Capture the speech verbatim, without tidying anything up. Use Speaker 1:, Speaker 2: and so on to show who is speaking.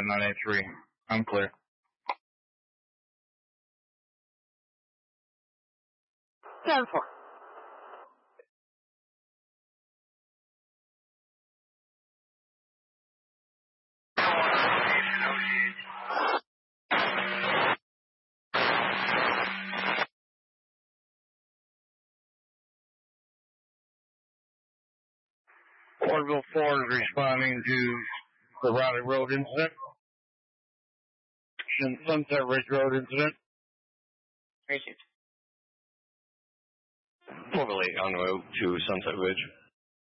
Speaker 1: nine eight three. I'm clear.
Speaker 2: ten four.
Speaker 1: Orville four is responding to the Raleigh Road incident. Sunset Ridge Road incident.
Speaker 3: Received. Overlay on road to Sunset Ridge.